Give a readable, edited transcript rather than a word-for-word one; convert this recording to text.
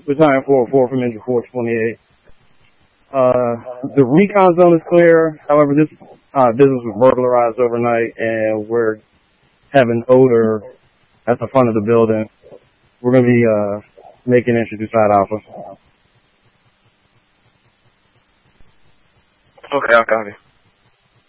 Battalion 404 from Engine Force 28. The recon zone is clear. However, this business was burglarized overnight, and we're having odor at the front of the building. We're going to be making entry through Side Alpha. Okay, I'll copy.